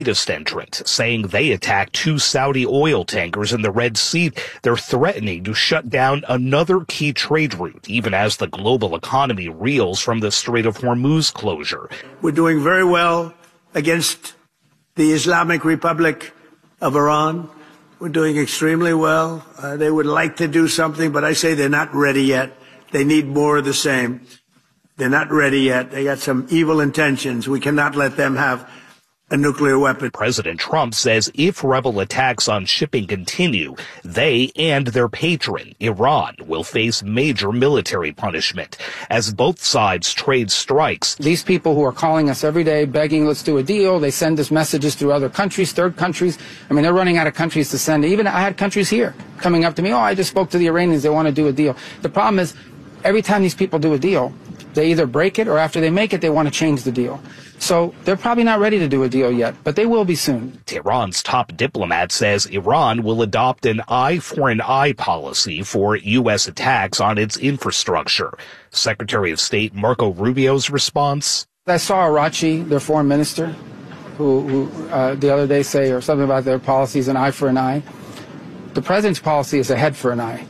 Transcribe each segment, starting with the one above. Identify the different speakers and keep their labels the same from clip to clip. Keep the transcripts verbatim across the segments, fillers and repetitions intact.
Speaker 1: latest entrant, saying they attacked two Saudi oil tankers in the Red Sea. They're threatening to shut down another key trade route, even as the global economy reels from the Strait of Hormuz closure.
Speaker 2: We're doing very well against the Islamic Republic of Iran. We're doing extremely well. Uh, they would like to do something, but I say they're not ready yet. They need more of the same. They're not ready yet. They got some evil intentions. We cannot let them have a nuclear weapon.
Speaker 1: President Trump says if rebel attacks on shipping continue, they and their patron, Iran, will face major military punishment as both sides trade strikes.
Speaker 3: These people who are calling us every day begging, let's do a deal, they send us messages through other countries, third countries. I mean, they're running out of countries to send. Even I had countries here coming up to me, oh, I just spoke to the Iranians, they want to do a deal. The problem is, every time these people do a deal, they either break it or after they make it, they want to change the deal. So they're probably not ready to do a deal yet, but they will be soon.
Speaker 1: Tehran's top diplomat says Iran will adopt an eye for an eye policy for U S attacks on its infrastructure. Secretary of State Marco Rubio's response?
Speaker 3: I saw Arachi, their foreign minister, who, who uh, the other day say or something about their policies, an eye for an eye. The president's policy is a head for an eye.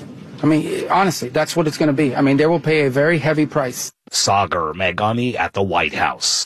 Speaker 3: I mean, honestly, that's what it's going to be. I mean, they will pay a very heavy price.
Speaker 1: Sagar Meghani at the White House.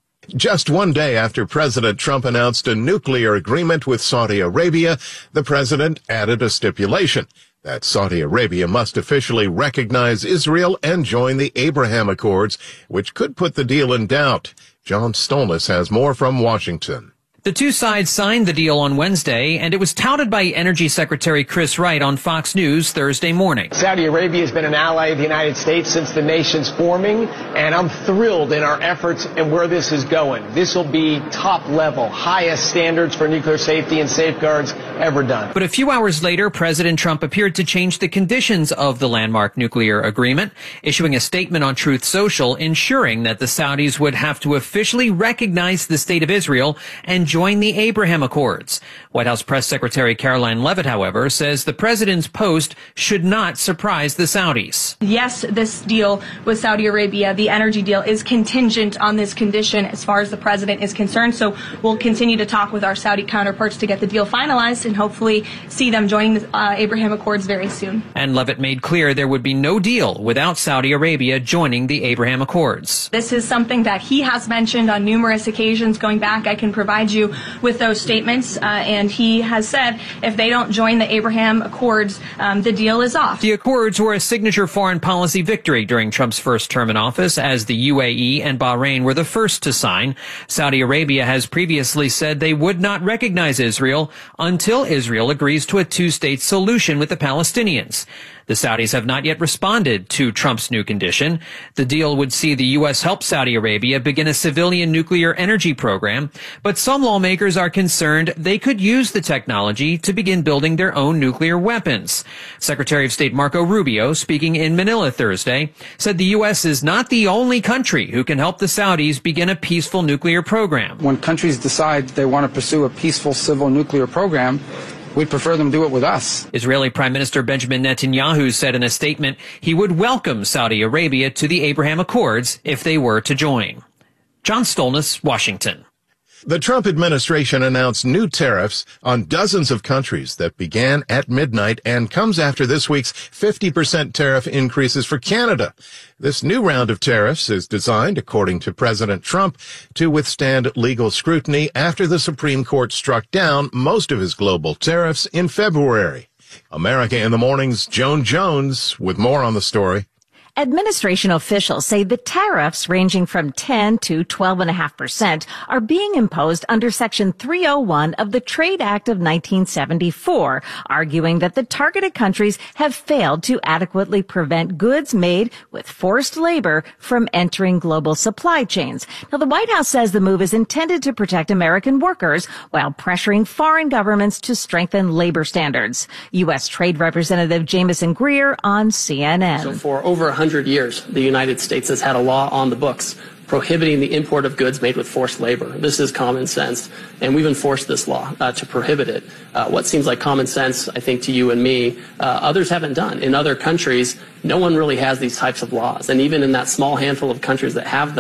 Speaker 4: Just one day after President Trump announced a nuclear agreement with Saudi Arabia, the president added a stipulation that Saudi Arabia must officially recognize Israel and join the Abraham Accords, which could put the deal in doubt. John Stolnis has more from Washington.
Speaker 5: The two sides signed the deal on Wednesday, and it was touted by Energy Secretary Chris Wright on Fox News Thursday morning.
Speaker 6: Saudi Arabia has been an ally of the United States since the nation's forming, and I'm thrilled in our efforts and where this is going. This will be top level, highest standards for nuclear safety and safeguards ever done.
Speaker 5: But a few hours later, President Trump appeared to change the conditions of the landmark nuclear agreement, issuing a statement on Truth Social ensuring that the Saudis would have to officially recognize the State of Israel and join join the Abraham Accords. White House Press Secretary Caroline Leavitt, however, says the president's post should not surprise the Saudis.
Speaker 7: Yes, this deal with Saudi Arabia, the energy deal, is contingent on this condition as far as the president is concerned. So we'll continue to talk with our Saudi counterparts to get the deal finalized and hopefully see them joining the uh, Abraham Accords very soon.
Speaker 5: And Leavitt made clear there would be no deal without Saudi Arabia joining the Abraham Accords.
Speaker 7: This is something that he has mentioned on numerous occasions going back. I can provide you with those statements, uh, and he has said if they don't join the Abraham Accords, um, the deal is off.
Speaker 5: The Accords were a signature foreign policy victory during Trump's first term in office, as the U A E and Bahrain were the first to sign. Saudi Arabia has previously said they would not recognize Israel until Israel agrees to a two-state solution with the Palestinians. The Saudis have not yet responded to Trump's new condition. The deal would see the U S help Saudi Arabia begin a civilian nuclear energy program, but some lawmakers are concerned they could use the technology to begin building their own nuclear weapons. Secretary of State Marco Rubio, speaking in Manila Thursday, said the U S is not the only country who can help the Saudis begin a peaceful nuclear program.
Speaker 3: When countries decide they want to pursue a peaceful civil nuclear program, we'd prefer them do it with us.
Speaker 5: Israeli Prime Minister Benjamin Netanyahu said in a statement he would welcome Saudi Arabia to the Abraham Accords if they were to join. John Stolnis, Washington.
Speaker 4: The Trump administration announced new tariffs on dozens of countries that began at midnight and comes after this week's fifty percent tariff increases for Canada. This new round of tariffs is designed, according to President Trump, to withstand legal scrutiny after the Supreme Court struck down most of his global tariffs in February. America in the Morning's Joan Jones with more on the story.
Speaker 8: Administration officials say the tariffs ranging from ten to twelve point five percent are being imposed under Section three oh one of the Trade Act of nineteen seventy-four, arguing that the targeted countries have failed to adequately prevent goods made with forced labor from entering global supply chains. Now, the White House says the move is intended to protect American workers while pressuring foreign governments to strengthen labor standards. U S. Trade Representative Jamieson Greer on C N N.
Speaker 9: So for over one hundred years, the United States has had a law on the books prohibiting the import of goods made with forced labor. This is common sense, and we've enforced this law uh, to prohibit it. Uh, what seems like common sense, I think, to you and me, uh, others haven't done. In other countries, no one really has these types of laws, and even in that small handful of countries that have them,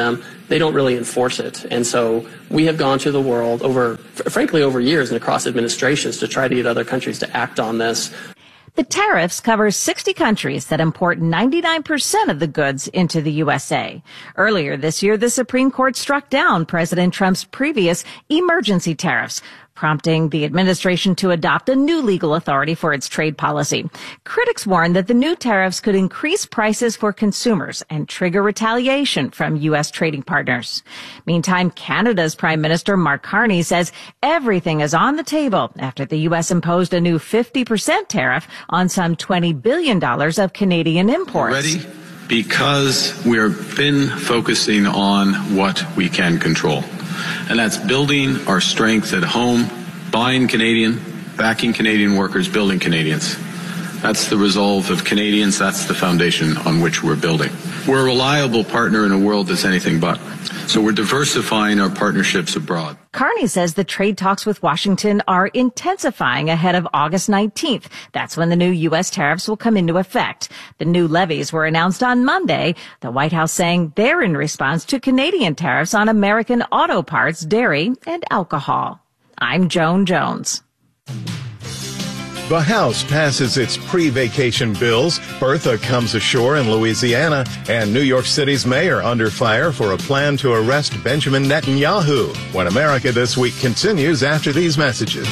Speaker 9: they don't really enforce it. And so we have gone to the world over, frankly, over years and across administrations to try to get other countries to act on this.
Speaker 8: The tariffs cover sixty countries that import ninety-nine percent of the goods into the U S A. Earlier this year, the Supreme Court struck down President Trump's previous emergency tariffs, prompting the administration to adopt a new legal authority for its trade policy. Critics warn that the new tariffs could increase prices for consumers and trigger retaliation from U S trading partners. Meantime, Canada's Prime Minister Mark Carney says everything is on the table after the U S imposed a new fifty percent tariff on some twenty billion dollars of Canadian imports.
Speaker 10: Ready? Because we've been focusing on what we can control. And that's building our strength at home, buying Canadian, backing Canadian workers, building Canadians. That's the resolve of Canadians. That's the foundation on which we're building. We're a reliable partner in a world that's anything but. So we're diversifying our partnerships abroad.
Speaker 8: Carney says the trade talks with Washington are intensifying ahead of August nineteenth. That's when the new U S tariffs will come into effect. The new levies were announced on Monday, the White House saying they're in response to Canadian tariffs on American auto parts, dairy, and alcohol. I'm Joan Jones.
Speaker 4: The House passes its pre-vacation bills. Bertha comes ashore in Louisiana, and New York City's mayor under fire for a plan to arrest Benjamin Netanyahu. When America This Week continues after these messages.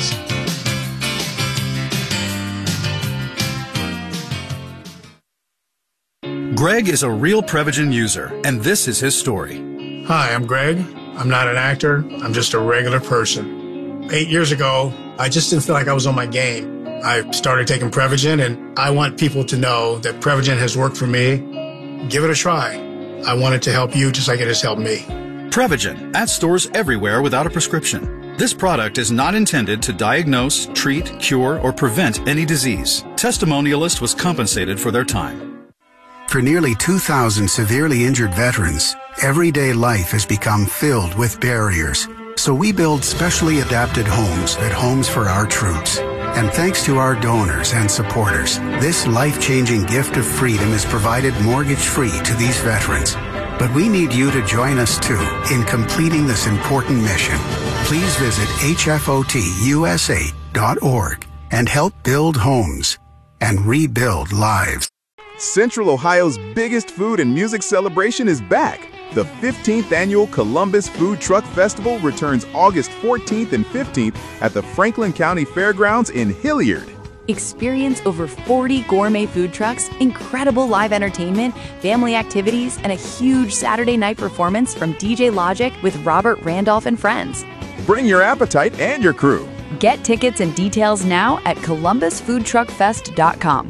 Speaker 11: Greg is a real Prevagen user, and this is his story.
Speaker 12: Hi, I'm Greg. I'm not an actor. I'm just a regular person. Eight years ago, I just didn't feel like I was on my game. I started taking Prevagen, and I want people to know that Prevagen has worked for me. Give it a try. I want it to help you just like it has helped me.
Speaker 11: Prevagen, at stores everywhere without a prescription. This product is not intended to diagnose, treat, cure, or prevent any disease. Testimonialist was compensated for their time.
Speaker 13: For nearly two thousand severely injured veterans, everyday life has become filled with barriers. So we build specially adapted homes at Homes for Our Troops. And thanks to our donors and supporters, this life-changing gift of freedom is provided mortgage-free to these veterans. But we need you to join us, too, in completing this important mission. Please visit H F O T U S A dot org and help build homes and rebuild lives.
Speaker 14: Central Ohio's biggest food and music celebration is back. The fifteenth Annual Columbus Food Truck Festival returns August fourteenth and fifteenth at the Franklin County Fairgrounds in Hilliard.
Speaker 15: Experience over forty gourmet food trucks, incredible live entertainment, family activities, and a huge Saturday night performance from D J Logic with Robert Randolph and friends.
Speaker 14: Bring your appetite and your crew.
Speaker 15: Get tickets and details now at columbus food truck fest dot com.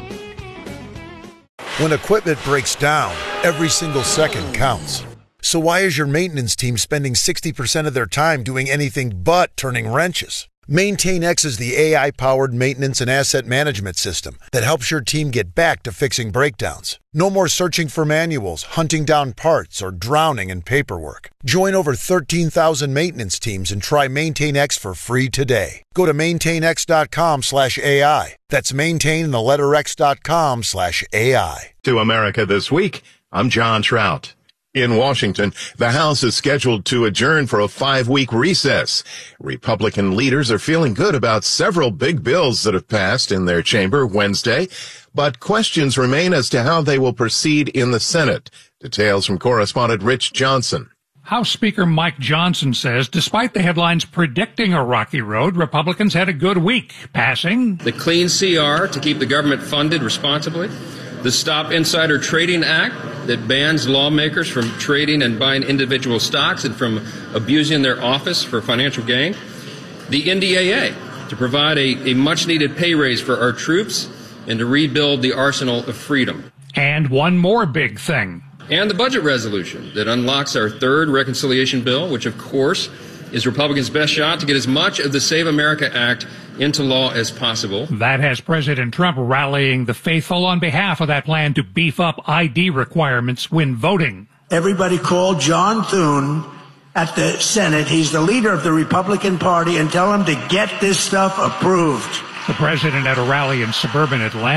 Speaker 16: When equipment breaks down, every single second counts. So why is your maintenance team spending sixty percent of their time doing anything but turning wrenches? MaintainX is the A I-powered maintenance and asset management system that helps your team get back to fixing breakdowns. No more searching for manuals, hunting down parts, or drowning in paperwork. Join over thirteen thousand maintenance teams and try MaintainX for free today. Go to maintainx.com slash AI. That's maintain the letter X dot com slash AI.
Speaker 4: To America This Week, I'm John Trout. In Washington, the House is scheduled to adjourn for a five-week recess. Republican leaders are feeling good about several big bills that have passed in their chamber Wednesday, but questions remain as to how they will proceed in the Senate. Details from correspondent Rich Johnson.
Speaker 17: House Speaker Mike Johnson says despite the headlines predicting a rocky road, Republicans had a good week, passing
Speaker 18: the Clean C R to keep the government funded responsibly, the Stop Insider Trading Act that bans lawmakers from trading and buying individual stocks and from abusing their office for financial gain, the N D A A to provide a, a much-needed pay raise for our troops and to rebuild the arsenal of freedom.
Speaker 17: And one more big thing.
Speaker 18: And the budget resolution that unlocks our third reconciliation bill, which, of course, is Republicans' best shot to get as much of the Save America Act into law as possible.
Speaker 17: That has President Trump rallying the faithful on behalf of that plan to beef up I D requirements when voting.
Speaker 2: Everybody call John Thune at the Senate. He's the leader of the Republican Party, and tell him to get this stuff approved.
Speaker 17: The president at a rally in suburban Atlanta.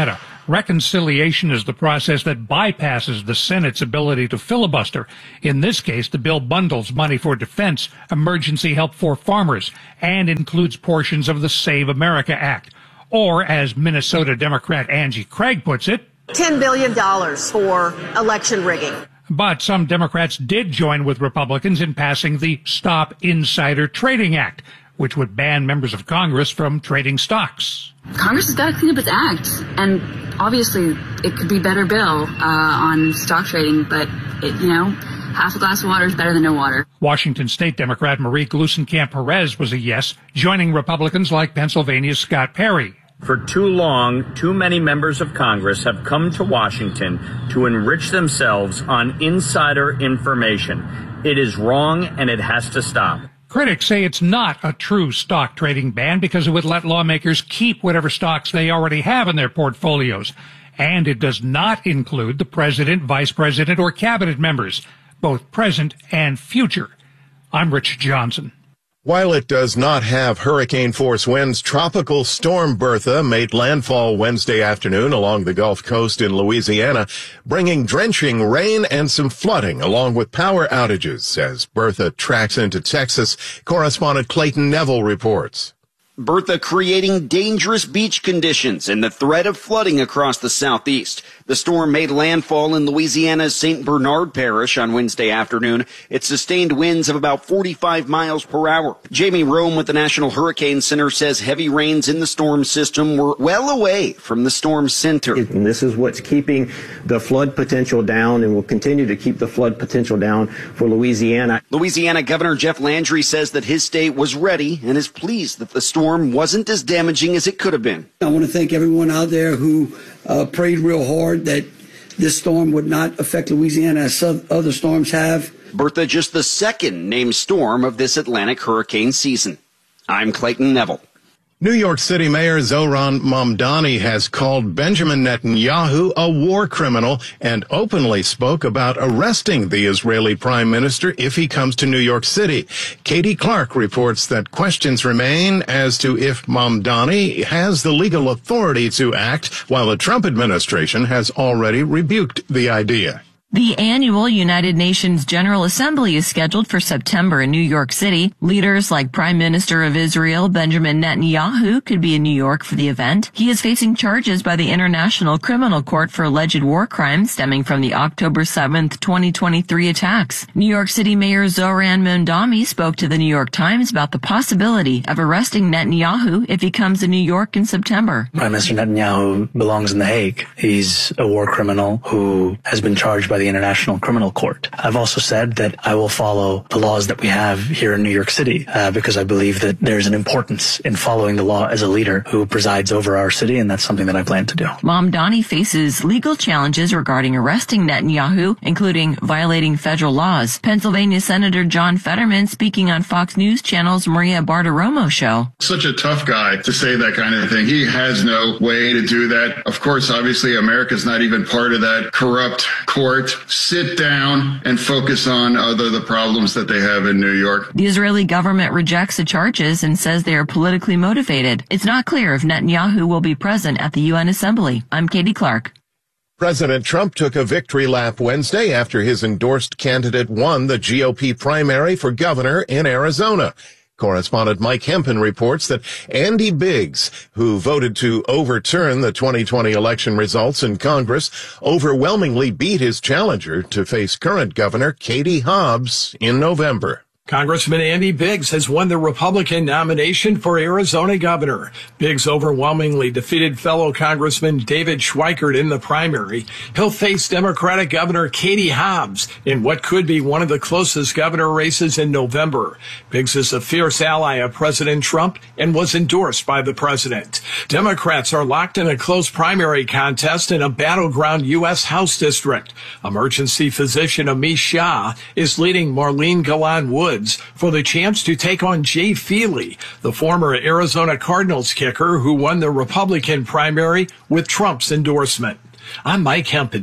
Speaker 17: Reconciliation is the process that bypasses the Senate's ability to filibuster. In this case, the bill bundles money for defense, emergency help for farmers, and includes portions of the Save America Act. Or, as Minnesota Democrat Angie Craig puts it,
Speaker 19: ten billion dollars for election rigging.
Speaker 17: But some Democrats did join with Republicans in passing the Stop Insider Trading Act, which would ban members of Congress from trading stocks.
Speaker 20: Congress has got to clean up its act, and obviously it could be better bill uh, on stock trading, but, it, you know, half a glass of water is better than no water.
Speaker 17: Washington State Democrat Marie Gluesenkamp-Perez was a yes, joining Republicans like Pennsylvania's Scott Perry.
Speaker 21: For too long, too many members of Congress have come to Washington to enrich themselves on insider information. It is wrong, and it has to stop.
Speaker 17: Critics say it's not a true stock trading ban because it would let lawmakers keep whatever stocks they already have in their portfolios. And it does not include the president, vice president, or cabinet members, both present and future. I'm Rich Johnson.
Speaker 4: While it does not have hurricane-force winds, Tropical Storm Bertha made landfall Wednesday afternoon along the Gulf Coast in Louisiana, bringing drenching rain and some flooding, along with power outages. As Bertha tracks into Texas, correspondent Clayton Neville reports.
Speaker 22: Bertha creating dangerous beach conditions and the threat of flooding across the southeast. The storm made landfall in Louisiana's Saint Bernard Parish on Wednesday afternoon. It sustained winds of about forty-five miles per hour. Jamie Rome with the National Hurricane Center says heavy rains in the storm system were well away from the storm center.
Speaker 23: And this is what's keeping the flood potential down and will continue to keep the flood potential down for Louisiana.
Speaker 22: Louisiana Governor Jeff Landry says that his state was ready and is pleased that the storm wasn't as damaging as it could have been.
Speaker 24: I want to thank everyone out there who uh, prayed real hard that this storm would not affect Louisiana as other storms have.
Speaker 22: Bertha just the second named storm of this Atlantic hurricane season. I'm Clayton Neville.
Speaker 4: New York City Mayor Zohran Mamdani has called Benjamin Netanyahu a war criminal and openly spoke about arresting the Israeli prime minister if he comes to New York City. Katie Clark reports that questions remain as to if Mamdani has the legal authority to act, while the Trump administration has already rebuked the idea.
Speaker 25: The annual United Nations General Assembly is scheduled for September in New York City. Leaders like Prime Minister of Israel Benjamin Netanyahu could be in New York for the event. He is facing charges by the International Criminal Court for alleged war crimes stemming from the October seventh, twenty twenty-three attacks. New York City Mayor Zohran Mamdani spoke to the New York Times about the possibility of arresting Netanyahu if he comes to New York in September.
Speaker 26: Prime Minister Netanyahu belongs in The Hague. He's a war criminal who has been charged by the International Criminal Court. I've also said that I will follow the laws that we have here in New York City uh, because I believe that there's an importance in following the law as a leader who presides over our city, and that's something that I plan to do.
Speaker 25: Mamdani faces legal challenges regarding arresting Netanyahu, including violating federal laws. Pennsylvania Senator John Fetterman speaking on Fox News Channel's Maria Bartiromo show.
Speaker 27: Such a tough guy to say that kind of thing. He has no way to do that. Of course, obviously, America's not even part of that corrupt court. Sit down and focus on other the problems that they have in New York.
Speaker 25: The Israeli government rejects the charges and says they are politically motivated. It's not clear if Netanyahu will be present at the U N Assembly. I'm Katie Clark.
Speaker 4: President Trump took a victory lap Wednesday after his endorsed candidate won the G O P primary for governor in Arizona. Correspondent Mike Hempen reports that Andy Biggs, who voted to overturn the twenty twenty election results in Congress, overwhelmingly beat his challenger to face current Governor Katie Hobbs in November.
Speaker 28: Congressman Andy Biggs has won the Republican nomination for Arizona governor. Biggs overwhelmingly defeated fellow Congressman David Schweikert in the primary. He'll face Democratic Governor Katie Hobbs in what could be one of the closest governor races in November. Biggs is a fierce ally of President Trump and was endorsed by the president. Democrats are locked in a close primary contest in a battleground U S House district. Emergency physician Amish Shah is leading Marlene Galan Woods for the chance to take on Jay Feely, the former Arizona Cardinals kicker who won the Republican primary with Trump's endorsement. I'm Mike Hempen.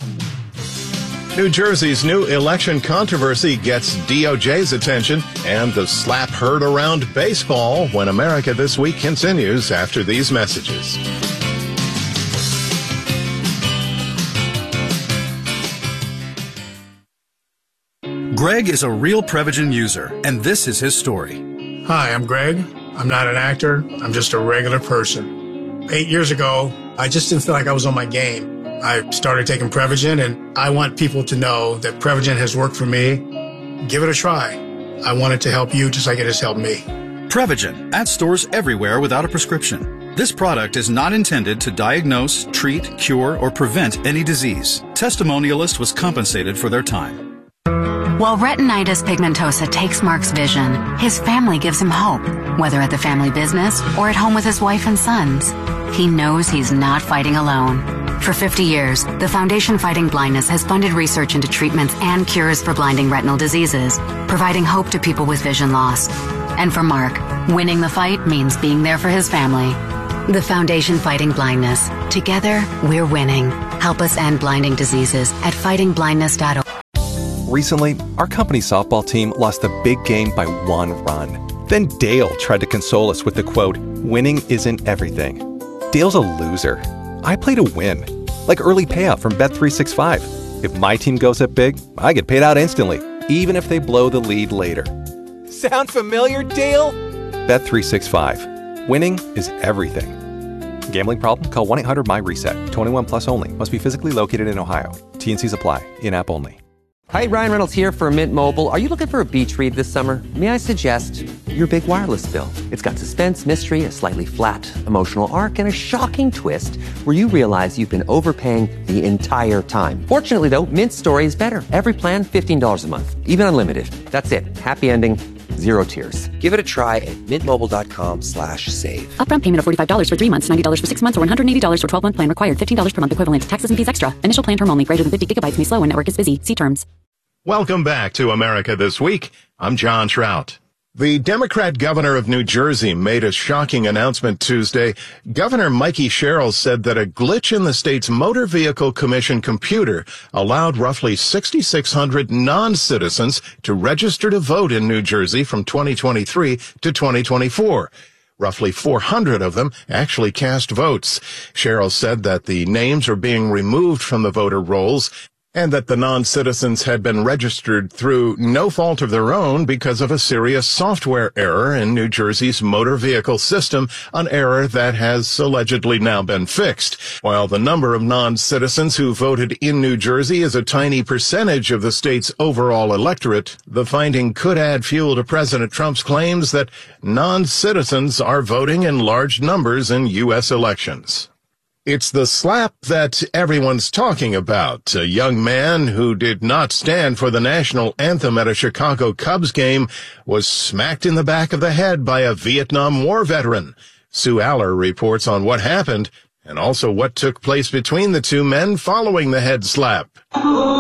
Speaker 4: New Jersey's new election controversy gets D O J's attention, and the slap heard around baseball when America This Week continues after these messages.
Speaker 11: Greg is a real Prevagen user, and this is his story.
Speaker 12: Hi, I'm Greg. I'm not an actor. I'm just a regular person. Eight years ago, I just didn't feel like I was on my game. I started taking Prevagen, and I want people to know that Prevagen has worked for me. Give it a try. I want it to help you just like it has helped me.
Speaker 11: Prevagen, at stores everywhere without a prescription. This product is not intended to diagnose, treat, cure, or prevent any disease. Testimonialist was compensated for their time.
Speaker 1: While retinitis pigmentosa takes Mark's vision, his family gives him hope, whether at the family business or at home with his wife and sons. He knows he's not fighting alone. For fifty years, the Foundation Fighting Blindness has funded research into treatments and cures for blinding retinal diseases, providing hope to people with vision loss. And for Mark, winning the fight means being there for his family. The Foundation Fighting Blindness. Together, we're winning. Help us end blinding diseases at fighting blindness dot org.
Speaker 3: Recently, our company softball team lost a big game by one run. Then Dale tried to console us with the quote, "Winning isn't everything." Dale's a loser. I play to win. Like early payout from Bet three sixty-five. If my team goes up big, I get paid out instantly, even if they blow the lead later. Sound familiar, Dale? Bet three sixty-five. Winning is everything. Gambling problem? Call one eight hundred M Y reset. twenty-one plus only. Must be physically located in Ohio. T and C's apply. In-app only.
Speaker 5: Hi, Ryan Reynolds here for Mint Mobile. Are you looking for a beach read this summer? May I suggest your big wireless bill? It's got suspense, mystery, a slightly flat emotional arc, and a shocking twist where you realize you've been overpaying the entire time. Fortunately, though, Mint's story is better. Every plan, fifteen dollars a month. Even unlimited. That's it. Happy ending. Zero tears. Give it a try at mintmobile.com slash save.
Speaker 6: Upfront payment of forty-five dollars for three months, ninety dollars for six months, or one hundred eighty dollars for twelve-month plan required. fifteen dollars per month equivalent. Taxes and fees extra. Initial plan term only. Greater than fifty gigabytes may slow when network is busy. See terms.
Speaker 4: Welcome back to America This Week. I'm John Trout. The Democrat governor of New Jersey made a shocking announcement Tuesday. Governor Mikey Sherrill said that a glitch in the state's Motor Vehicle Commission computer allowed roughly sixty-six hundred non-citizens to register to vote in New Jersey from twenty twenty-three to twenty twenty-four. Roughly four hundred of them actually cast votes. Sherrill said that the names are being removed from the voter rolls, and that the non-citizens had been registered through no fault of their own because of a serious software error in New Jersey's motor vehicle system, an error that has allegedly now been fixed. While the number of non-citizens who voted in New Jersey is a tiny percentage of the state's overall electorate, the finding could add fuel to President Trump's claims that non-citizens are voting in large numbers in U S elections. It's the slap that everyone's talking about. A young man who did not stand for the national anthem at a Chicago Cubs game was smacked in the back of the head by a Vietnam War veteran. Sue Aller reports on what happened and also what took place between the two men following the head slap.
Speaker 7: A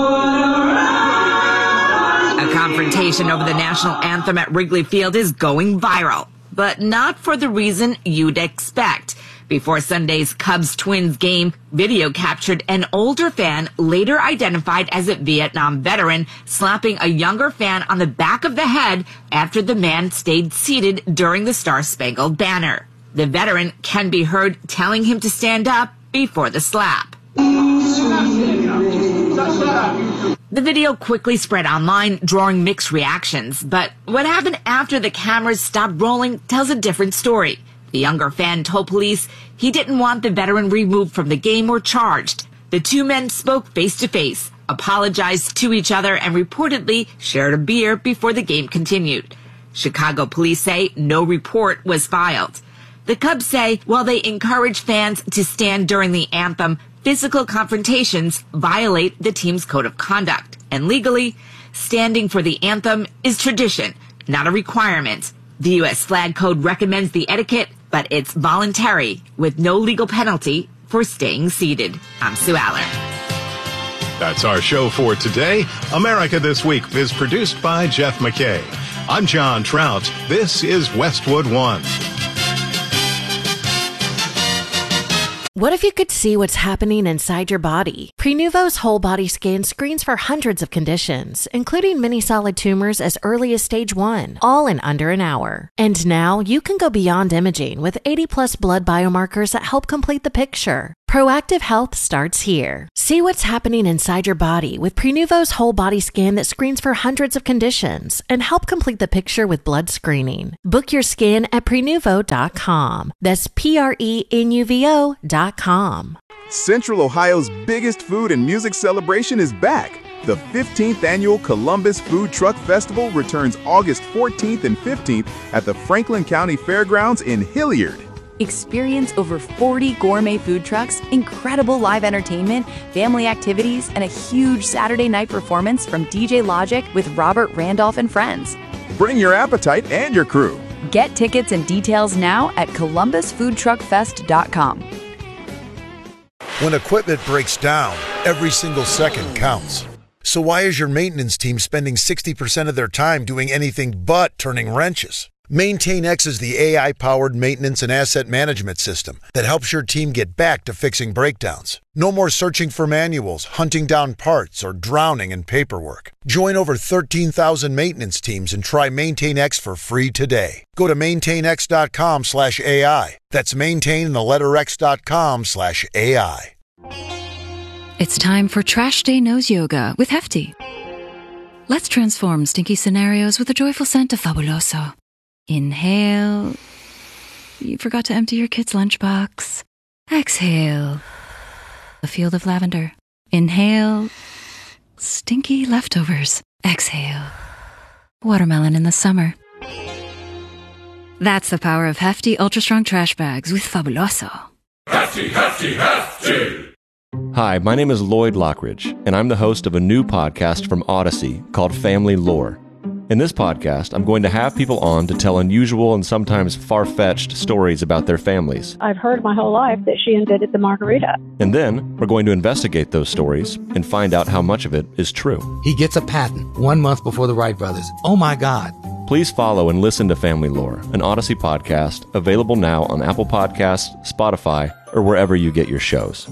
Speaker 7: confrontation over the national anthem at Wrigley Field is going viral, but not for the reason you'd expect. Before Sunday's Cubs-Twins game, video captured an older fan, later identified as a Vietnam veteran, slapping a younger fan on the back of the head after the man stayed seated during the Star-Spangled Banner. The veteran can be heard telling him to stand up before the slap. The video quickly spread online, drawing mixed reactions, but what happened after the cameras stopped rolling tells a different story. The younger fan told police he didn't want the veteran removed from the game or charged. The two men spoke face-to-face, apologized to each other, and reportedly shared a beer before the game continued. Chicago police say no report was filed. The Cubs say while they encourage fans to stand during the anthem, physical confrontations violate the team's code of conduct. And legally, standing for the anthem is tradition, not a requirement. The U S Flag Code recommends the etiquette, but it's voluntary, with no legal penalty for staying seated. I'm Sue Aller.
Speaker 4: That's our show for today. America This Week is produced by Jeff McKay. I'm John Trout. This is Westwood One.
Speaker 8: What if you could see what's happening inside your body? Prenuvo's whole body scan screens for hundreds of conditions, including many solid tumors as early as stage one, all in under an hour. And now you can go beyond imaging with eighty plus blood biomarkers that help complete the picture. Proactive health starts here. See what's happening inside your body with Prenuvo's whole body scan that screens for hundreds of conditions and help complete the picture with blood screening. Book your scan at prenuvo dot com. That's P R E N U V O dot com.
Speaker 2: Central Ohio's biggest food and music celebration is back. The fifteenth Annual Columbus Food Truck Festival returns August fourteenth and fifteenth at the Franklin County Fairgrounds in Hilliard.
Speaker 9: Experience over forty gourmet food trucks, incredible live entertainment, family activities, and a huge Saturday night performance from D J Logic with Robert Randolph and friends.
Speaker 2: Bring your appetite and your crew.
Speaker 9: Get tickets and details now at columbus food truck fest dot com.
Speaker 10: When equipment breaks down, every single second counts. So why is your maintenance team spending sixty percent of their time doing anything but turning wrenches? MaintainX is the A I-powered maintenance and asset management system that helps your team get back to fixing breakdowns. No more searching for manuals, hunting down parts, or drowning in paperwork. Join over thirteen thousand maintenance teams and try MaintainX for free today. Go to maintainx.com slash AI. That's maintain the letter x.com slash AI.
Speaker 13: It's time for Trash Day Nose Yoga with Hefty. Let's transform stinky scenarios with a joyful scent of Fabuloso. Inhale. You forgot to empty your kid's lunchbox. Exhale. A field of lavender. Inhale. Stinky leftovers. Exhale. Watermelon in the summer. That's the power of Hefty Ultra Strong Trash Bags with Fabuloso.
Speaker 14: Hefty, Hefty, Hefty!
Speaker 15: Hi, my name is Lloyd Lockridge, and I'm the host of a new podcast from Odyssey called Family Lore. In this podcast, I'm going to have people on to tell unusual and sometimes far-fetched stories about their families.
Speaker 16: I've heard my whole life that she invented the margarita.
Speaker 15: And then we're going to investigate those stories and find out how much of it is true.
Speaker 18: He gets a patent one month before the Wright brothers. Oh my God.
Speaker 15: Please follow and listen to Family Lore, an Odyssey podcast, available now on Apple Podcasts, Spotify, or wherever you get your shows.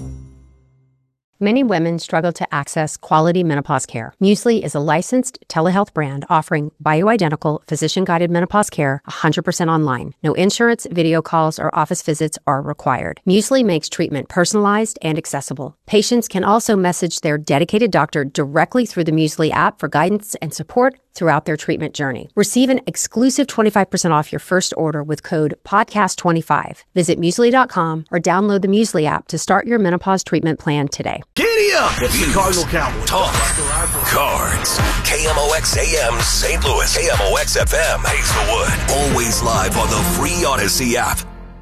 Speaker 29: Many women struggle to access quality menopause care. Muesli is a licensed telehealth brand offering bioidentical, physician-guided menopause care one hundred percent online. No insurance, video calls, or office visits are required. Muesli makes treatment personalized and accessible. Patients can also message their dedicated doctor directly through the Muesli app for guidance and support throughout their treatment journey. Receive an exclusive twenty-five percent off your first order with code podcast twenty-five. Visit muesli dot com or download the Muesli app to start your menopause treatment plan today.
Speaker 30: Giddy up! It's the Cardinal Cowboys. Talk. Cards. K M O X A M Saint Louis. K M O X F M Hazelwood. Always live on the free Odyssey app.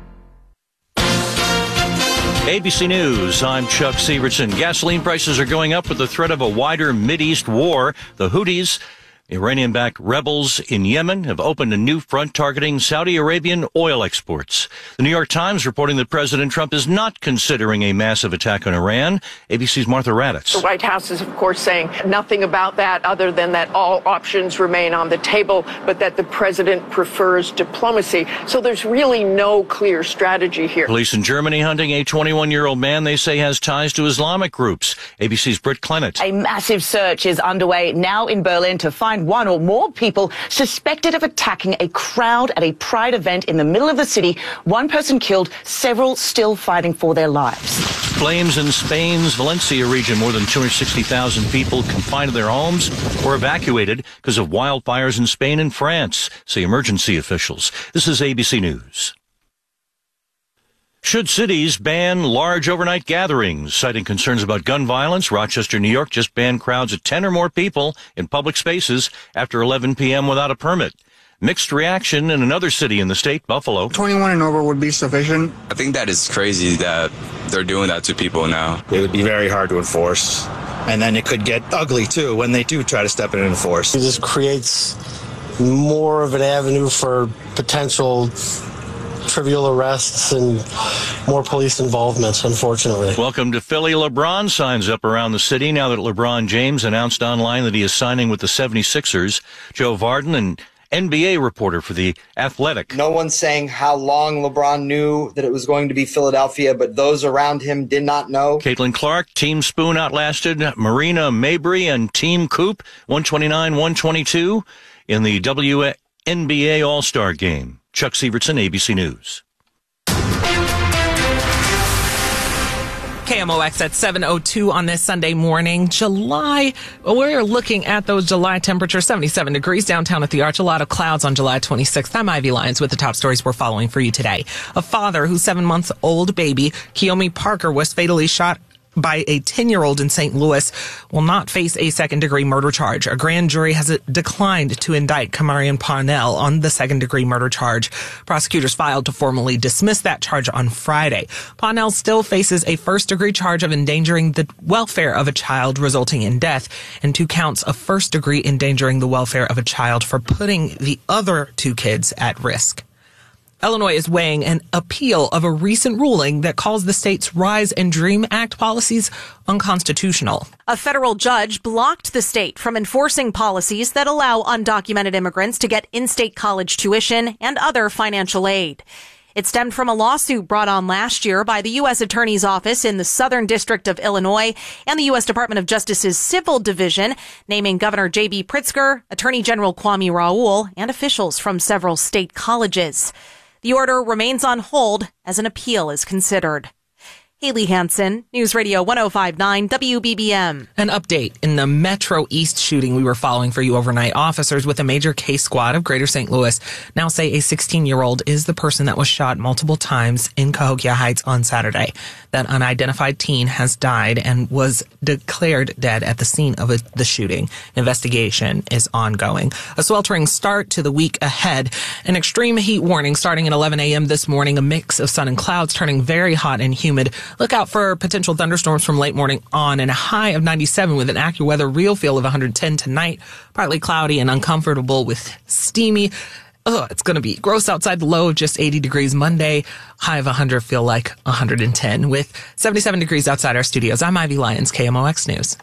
Speaker 31: A B C News, I'm Chuck Severson. Gasoline prices are going up with the threat of a wider Mideast war. The Houthis, Iranian-backed rebels in Yemen, have opened a new front targeting Saudi Arabian oil exports. The New York Times reporting that President Trump is not considering a massive attack on Iran. A B C's Martha Raddatz.
Speaker 32: The White House is, of course, saying nothing about that other than that all options remain on the table, but that the president prefers diplomacy. So there's really no clear strategy here.
Speaker 31: Police in Germany hunting a twenty-one-year-old man they say has ties to Islamic groups. A B C's Britt Clennett.
Speaker 33: A massive search is underway now in Berlin to find one or more people suspected of attacking a crowd at a pride event in the middle of the city. One person killed, several still fighting for their lives.
Speaker 31: Flames in Spain's Valencia region. More than two hundred sixty thousand people confined to their homes or evacuated because of wildfires in Spain and France, say emergency officials. This is A B C News. Should cities ban large overnight gatherings? Citing concerns about gun violence, Rochester, New York just banned crowds of ten or more people in public spaces after eleven p.m. without a permit. Mixed reaction in another city in the state, Buffalo.
Speaker 34: twenty-one and over would be sufficient.
Speaker 35: I think that is crazy that they're doing that to people now.
Speaker 36: It would be very hard to enforce. And then it could get ugly, too, when they do try to step in and enforce.
Speaker 37: It just creates more of an avenue for potential trivial arrests and more police involvement, unfortunately.
Speaker 31: Welcome to Philly. LeBron signs up around the city now that LeBron James announced online that he is signing with the seventy-sixers. Joe Varden, an N B A reporter for The Athletic.
Speaker 38: No one's saying how long LeBron knew that it was going to be Philadelphia, but those around him did not know.
Speaker 31: Caitlin Clark, Team Spoon outlasted Marina Mabry and Team Coop, one twenty-nine one twenty-two in the W N B A All-Star Game. Chuck Severson, A B C News.
Speaker 1: K M O X at seven oh two on this Sunday morning. July, we're looking at those July temperatures, seventy-seven degrees downtown at the Arch. A lot of clouds on July twenty-sixth. I'm Ivy Lyons with the top stories we're following for you today. A father whose seven-month-old baby, Kiyomi Parker, was fatally shot by a ten-year-old in Saint Louis will not face a second-degree murder charge. A grand jury has declined to indict Kamarion Parnell on the second-degree murder charge. Prosecutors filed to formally dismiss that charge on Friday. Parnell still faces a first-degree charge of endangering the welfare of a child resulting in death and two counts of first-degree endangering the welfare of a child for putting the other two kids at risk. Illinois is weighing an appeal of a recent ruling that calls the state's Rise and Dream Act policies unconstitutional.
Speaker 3: A federal judge blocked the state from enforcing policies that allow undocumented immigrants to get in-state college tuition and other financial aid. It stemmed from a lawsuit brought on last year by the U S Attorney's Office in the Southern District of Illinois and the U S Department of Justice's Civil Division, naming Governor J B Pritzker, Attorney General Kwame Raoul, and officials from several state colleges. The order remains on hold as an appeal is considered. Haley Hansen, News Radio one oh five point nine W B B M.
Speaker 1: An update in the Metro East shooting we were following for you overnight. Officers with a major case squad of Greater Saint Louis now say a sixteen-year-old is the person that was shot multiple times in Cahokia Heights on Saturday. That unidentified teen has died and was declared dead at the scene of a, the shooting. Investigation is ongoing. A sweltering start to the week ahead. An extreme heat warning starting at eleven a.m. this morning. A mix of sun and clouds turning very hot and humid. Look out for potential thunderstorms from late morning on, and a high of ninety-seven with an AccuWeather real feel of one hundred ten tonight. Partly cloudy and uncomfortable with steamy. Ugh, it's going to be gross outside. The low of just eighty degrees Monday. High of one hundred, feel like one hundred ten with seventy-seven degrees outside our studios. I'm Ivy Lyons, K M O X News.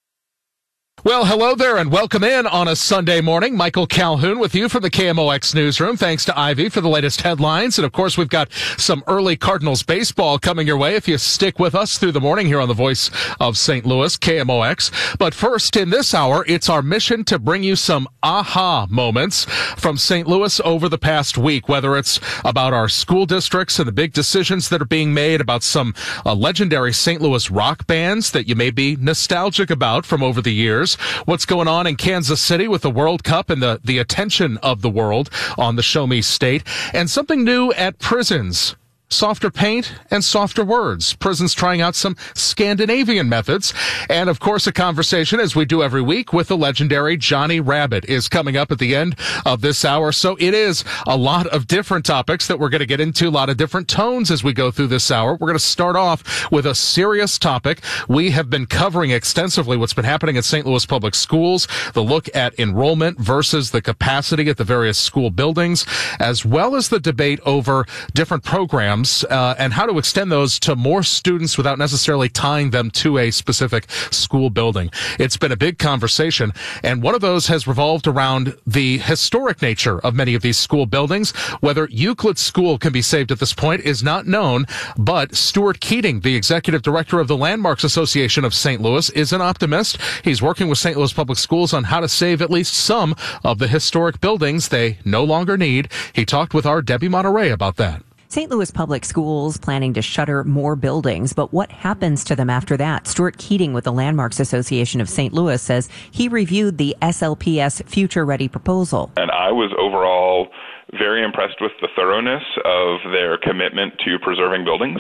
Speaker 5: Well, hello there and welcome in on a Sunday morning. Michael Calhoun with you from the K M O X newsroom. Thanks to Ivy for the latest headlines. And of course, we've got some early Cardinals baseball coming your way if you stick with us through the morning here on the Voice of Saint Louis, K M O X. But first, in this hour, it's our mission to bring you some aha moments from Saint Louis over the past week, whether it's about our school districts and the big decisions that are being made, about some uh, legendary Saint Louis rock bands that you may be nostalgic about from over the years. What's going on in Kansas City with the World Cup and the, the attention of the world on the Show Me State, and something new at prisons. Softer paint and softer words. Prisons trying out some Scandinavian methods. And, of course, a conversation, as we do every week, with the legendary Johnny Rabbit is coming up at the end of this hour. So it is a lot of different topics that we're going to get into, a lot of different tones as we go through this hour. We're going to start off with a serious topic. We have been covering extensively what's been happening at Saint Louis Public Schools, the look at enrollment versus the capacity at the various school buildings, as well as the debate over different programs Uh, and how to extend those to more students without necessarily tying them to a specific school building. It's been a big conversation, and one of those has revolved around the historic nature of many of these school buildings. Whether Euclid School can be saved at this point is not known, but Stuart Keating, the executive director of the Landmarks Association of Saint Louis, is an optimist. He's working with Saint Louis Public Schools on how to save at least some of the historic buildings they no longer need. He talked with our Debbie Monterey about that.
Speaker 6: Saint Louis Public Schools planning to shutter more buildings, but what happens to them after that? Stuart Keating with the Landmarks Association of Saint Louis says he reviewed the S L P S Future Ready proposal.
Speaker 7: And I was overall very impressed with the thoroughness of their commitment to preserving buildings.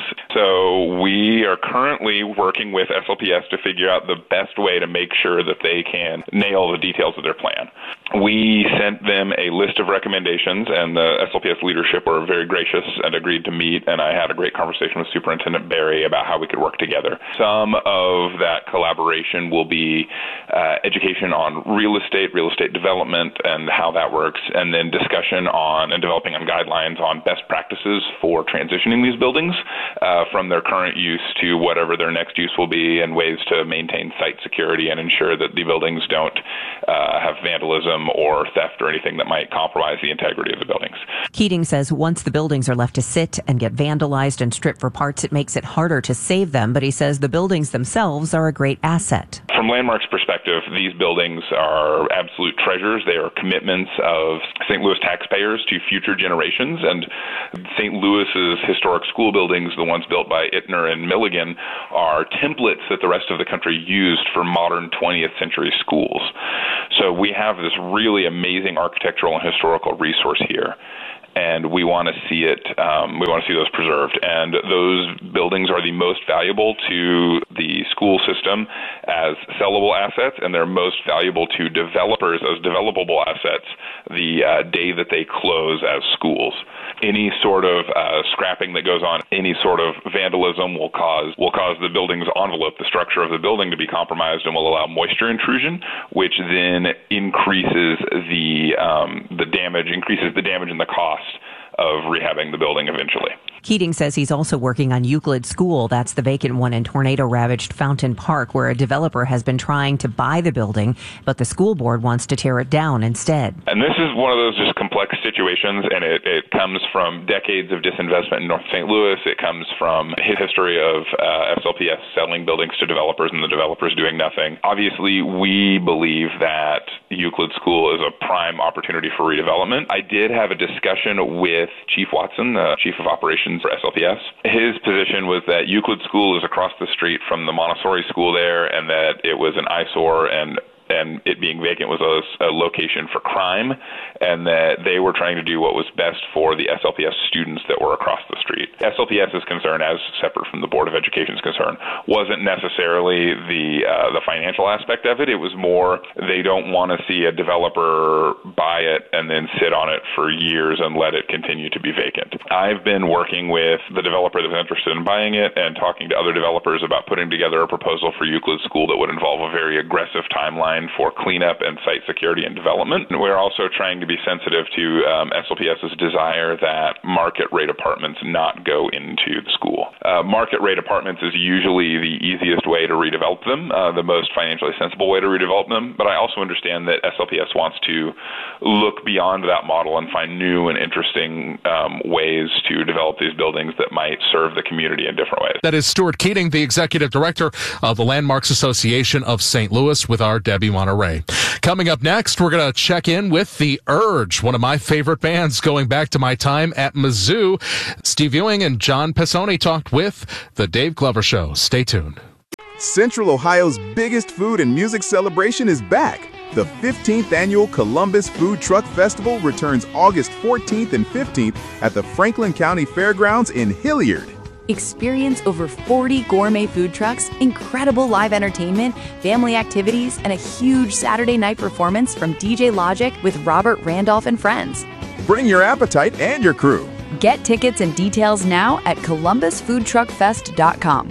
Speaker 7: So we are currently working with S L P S to figure out the best way to make sure that they can nail the details of their plan. We sent them a list of recommendations, and the S L P S leadership were very gracious and agreed to meet, and I had a great conversation with Superintendent Barry about how we could work together. Some of that collaboration will be uh, education on real estate, real estate development, and how that works, and then discussion on and developing on guidelines on best practices for transitioning these buildings uh, from their current use to whatever their next use will be, and ways to maintain site security and ensure that the buildings don't uh, have vandalism vandalism or theft or anything that might compromise the integrity of the buildings.
Speaker 6: Keating says once the buildings are left to sit and get vandalized and stripped for parts, it makes it harder to save them, but he says the buildings themselves are a great asset.
Speaker 7: From Landmark's perspective, these buildings are absolute treasures. They are commitments of Saint Louis taxpayers to future generations, and Saint Louis's historic school buildings, the ones built by Ittner and Milligan, are templates that the rest of the country used for modern twentieth century schools. So we have this really amazing architectural and historical resource here, and we want to see it, um, we want to see those preserved. And those buildings are the most valuable to the school system as sellable assets, and they're most valuable to developers as developable assets the uh, day that they close as schools. Any sort of uh, scrapping that goes on, any sort of vandalism will cause will cause the building's envelope, the structure of the building, to be compromised and will allow moisture intrusion, which then increases the um, the damage, increases the damage and the cost of rehabbing the building eventually.
Speaker 6: Keating says he's also working on Euclid School. That's the vacant one in tornado-ravaged Fountain Park, where a developer has been trying to buy the building, but the school board wants to tear it down instead.
Speaker 7: And this is one of those just complex situations, and it, it comes from decades of disinvestment in North Saint Louis. It comes from a history of uh, S L P S selling buildings to developers and the developers doing nothing. Obviously, we believe that Euclid School is a prime opportunity for redevelopment. I did have a discussion with Chief Watson, the Chief of Operations for S L P S. His position was that Euclid School is across the street from the Montessori school there, and that it was an eyesore, and and it being vacant was a, a location for crime, and that they were trying to do what was best for the S L P S students that were across the street. S L P S's concern, as separate from the Board of Education's concern, wasn't necessarily the uh, the financial aspect of it. It was more they don't want to see a developer buy it and then sit on it for years and let it continue to be vacant. I've been working with the developer that was interested in buying it and talking to other developers about putting together a proposal for Euclid School that would involve a very aggressive timeline for cleanup and site security and development. And we're also trying to be sensitive to um, S L P S's desire that market rate apartments not go into the school. Uh, market rate apartments is usually the easiest way to redevelop them, uh, the most financially sensible way to redevelop them. But I also understand that S L P S wants to look beyond that model and find new and interesting um, ways to develop these buildings that might serve the community in different ways.
Speaker 5: That is Stuart Keating, the Executive Director of the Landmarks Association of Saint Louis, with our Debbie Monterey. Coming up next, we're going to check in with The Urge, one of my favorite bands going back to my time at Mizzou. Steve Ewing and John Pisoni talked with The Dave Glover Show. Stay tuned.
Speaker 2: Central Ohio's biggest food and music celebration is back. The fifteenth Annual Columbus Food Truck Festival returns August fourteenth and fifteenth at the Franklin County Fairgrounds in Hilliard.
Speaker 4: Experience over forty gourmet food trucks, incredible live entertainment, family activities, and a huge Saturday night performance from D J Logic with Robert Randolph and friends.
Speaker 2: Bring your appetite and your crew.
Speaker 4: Get tickets and details now at columbus food truck fest dot com.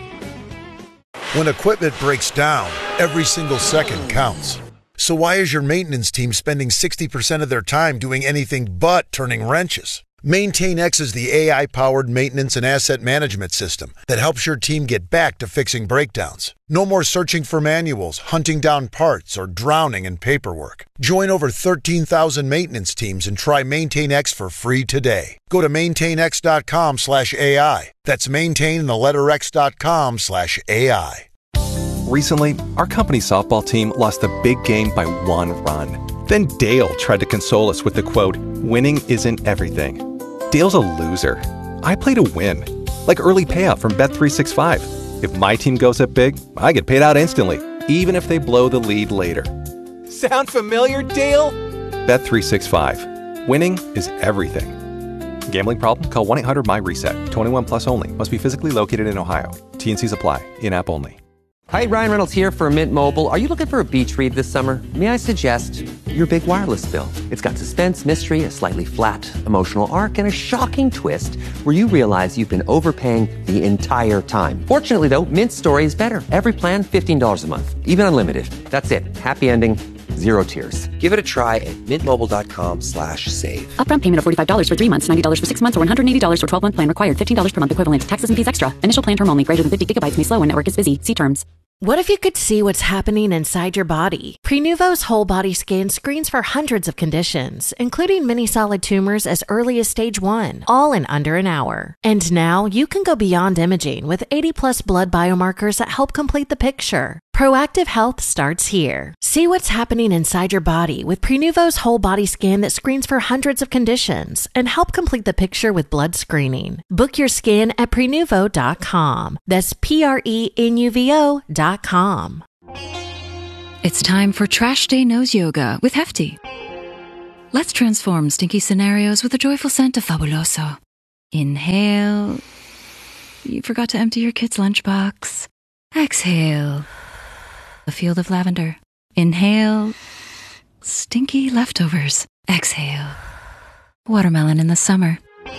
Speaker 8: When equipment breaks down, every single second counts. So why is your maintenance team spending sixty percent of their time doing anything but turning wrenches? MaintainX is the A I-powered maintenance and asset management system that helps your team get back to fixing breakdowns. No more searching for manuals, hunting down parts, or drowning in paperwork. Join over thirteen thousand maintenance teams and try MaintainX for free today. Go to maintainx.com slash AI. That's maintain and the letter x.com slash AI.
Speaker 9: Recently, our company softball team lost a big game by one run. Then Dale tried to console us with the quote, "Winning isn't everything." Dale's a loser. I play to win. Like early payout from Bet three sixty-five. If my team goes up big, I get paid out instantly, even if they blow the lead later.
Speaker 10: Sound familiar, Dale?
Speaker 9: Bet three sixty-five. Winning is everything. Gambling problem? Call one eight hundred M Y reset. twenty-one plus only. Must be physically located in Ohio. T and Cs apply. In-app only.
Speaker 11: Hi, Ryan Reynolds here for Mint Mobile. Are you looking for a beach read this summer? May I suggest your big wireless bill? It's got suspense, mystery, a slightly flat emotional arc, and a shocking twist where you realize you've been overpaying the entire time. Fortunately, though, Mint's story is better. Every plan, fifteen dollars a month. Even unlimited. That's it. Happy ending. Zero tears. Give it a try at mintmobile.com slash save.
Speaker 13: Upfront payment of forty-five dollars for three months, ninety dollars for six months, or one hundred eighty dollars for twelve-month plan required. fifteen dollars per month equivalent. Taxes and fees extra. Initial plan term only. Greater than fifty gigabytes may slow when network is busy. See terms.
Speaker 12: What if you could see what's happening inside your body? Prenuvo's whole body scan screens for hundreds of conditions, including many solid tumors as early as stage one, all in under an hour. And now you can go beyond imaging with eighty plus blood biomarkers that help complete the picture. Proactive health starts here. See what's happening inside your body with Prenuvo's whole body scan that screens for hundreds of conditions and help complete the picture with blood screening. Book your scan at prenuvo dot com. That's P R E N U V O dot com.
Speaker 13: It's time for Trash Day Nose Yoga with Hefty. Let's transform stinky scenarios with a joyful scent of Fabuloso. Inhale. You forgot to empty your kid's lunchbox. Exhale. A field of lavender. Inhale. Stinky leftovers. Exhale. Watermelon in the summer.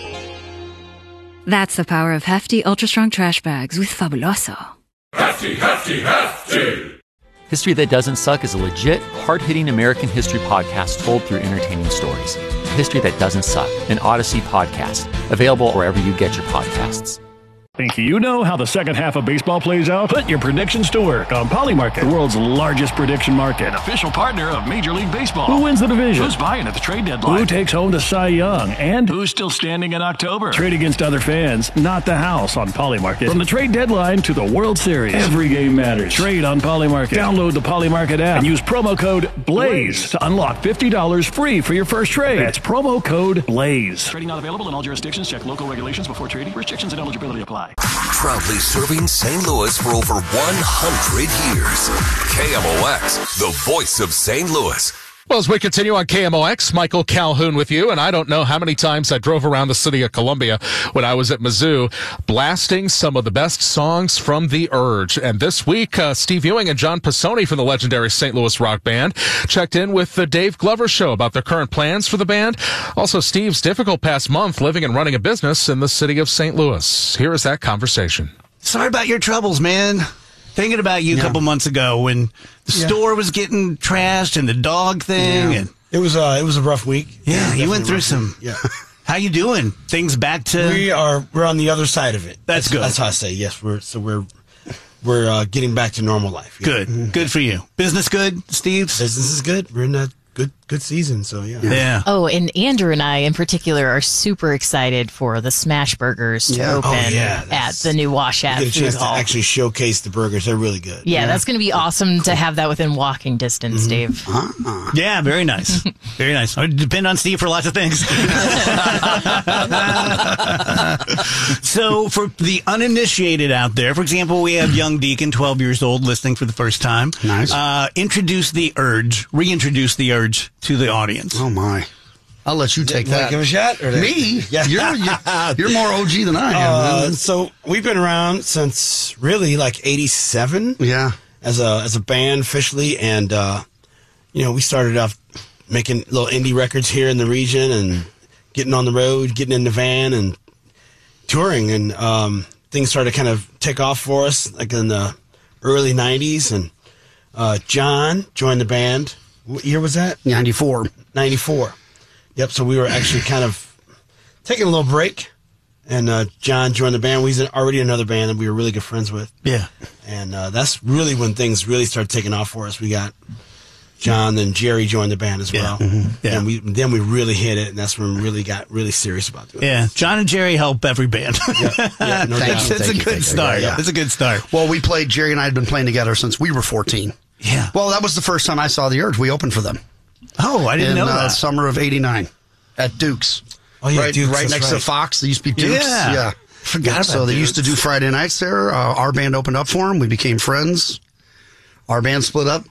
Speaker 13: That's the power of Hefty Ultra Strong Trash Bags with Fabuloso.
Speaker 14: Hefty, Hefty, Hefty!
Speaker 15: History That Doesn't Suck is a legit, hard-hitting American history podcast told through entertaining stories. History That Doesn't Suck, an Odyssey podcast. Available wherever you get your podcasts.
Speaker 16: Think you know how the second half of baseball plays out? Put your predictions to work on Polymarket, the world's largest prediction market. An official partner of Major League Baseball. Who wins the division? Who's buying at the trade deadline? Who takes home the Cy Young? And who's still standing in October? Trade against other fans, not the house on Polymarket. From the trade deadline to the World Series, every game matters. Trade on Polymarket. Download the Polymarket app and use promo code BLAZE to unlock fifty dollars free for your first trade. That's promo code BLAZE. Trading not available in all jurisdictions. Check local regulations before trading. Restrictions and eligibility apply.
Speaker 17: Proudly serving Saint Louis for over one hundred years. K M O X, the voice of Saint Louis.
Speaker 5: Well, as we continue on K M O X, Michael Calhoun with you, and I don't know how many times I drove around the city of Columbia when I was at Mizzou, blasting some of the best songs from The Urge. And this week, uh, Steve Ewing and John Pisoni from the legendary Saint Louis rock band checked in with the Dave Glover Show about their current plans for the band. Also, Steve's difficult past month living and running a business in the city of Saint Louis. Here is that conversation.
Speaker 18: Sorry about your troubles, man. Thinking about you yeah. a couple months ago when the yeah. store was getting trashed and the dog thing.
Speaker 19: Yeah.
Speaker 18: and
Speaker 19: It was uh, it was a rough week.
Speaker 18: Yeah, yeah you went through some.
Speaker 19: Yeah.
Speaker 18: How you doing? Things back to.
Speaker 19: We are. We're on the other side of it.
Speaker 18: That's, that's good.
Speaker 19: That's how I say. Yes, we're so we're we're uh, getting back to normal life.
Speaker 18: Yeah. Good. Mm-hmm. Good for you. Business good, Steve.
Speaker 19: Business is good. We're in a good good season. So yeah.
Speaker 18: Yeah.
Speaker 20: Oh, and Andrew and I in particular are super excited for the Smash Burgers to
Speaker 19: yeah.
Speaker 18: Oh,
Speaker 20: open
Speaker 19: oh, yeah.
Speaker 20: at the new Washat
Speaker 19: Food
Speaker 20: Food
Speaker 19: Hall. To actually showcase the burgers. They're really good.
Speaker 20: Yeah, yeah. That's going to be awesome cool. to have that within walking distance, mm-hmm. Dave.
Speaker 18: Uh-uh. Yeah, very nice. Very nice. I depend on Steve for lots of things. So for the uninitiated out there, for example, we have young Deacon, twelve years old, listening for the first time.
Speaker 19: Nice.
Speaker 18: Uh, introduce the Urge, reintroduce the Urge to the audience.
Speaker 19: Oh, my.
Speaker 20: I'll let you take
Speaker 19: you
Speaker 20: that.
Speaker 19: Give a shot? Or
Speaker 20: Me? Yeah. You're, you're, you're more O G than I am.
Speaker 19: Uh, so we've been around since really like eighty-seven.
Speaker 20: Yeah.
Speaker 19: As a as a band officially. And, uh, you know, we started off making little indie records here in the region and getting on the road, getting in the van and touring. And um, things started to kind of take off for us like in the early nineties. And uh, John joined the band. What year was that?
Speaker 20: ninety-four.
Speaker 19: ninety-four. Yep, so we were actually kind of taking a little break, and uh, John joined the band. We was already another band that we were really good friends with.
Speaker 18: Yeah.
Speaker 19: And uh, that's really when things really started taking off for us. We got John, then Jerry joined the band as well.
Speaker 18: Yeah. Mm-hmm. Yeah.
Speaker 19: And we, then we really hit it, and that's when we really got really serious about doing it.
Speaker 18: Yeah, John and Jerry help every band.
Speaker 19: yeah, yeah, no
Speaker 18: that's
Speaker 19: doubt.
Speaker 18: that's a good start.
Speaker 19: Yeah.
Speaker 18: That's a good start.
Speaker 20: Well, we played, Jerry and I had been playing together since we were fourteen.
Speaker 18: Yeah.
Speaker 20: Well, that was the first time I saw The Urge. We opened for them.
Speaker 18: Oh, I didn't
Speaker 20: in,
Speaker 18: know that.
Speaker 20: Uh, summer of eighty-nine at Duke's.
Speaker 19: Oh, yeah,
Speaker 20: right,
Speaker 19: Duke's,
Speaker 20: right next
Speaker 19: right.
Speaker 20: to Fox. There used to be Duke's.
Speaker 18: Yeah.
Speaker 20: yeah.
Speaker 18: Forgot
Speaker 20: yeah,
Speaker 18: about
Speaker 20: So they
Speaker 18: Duke's.
Speaker 20: used to do Friday nights there. Uh, our band opened up for them. We became friends. Our band split up.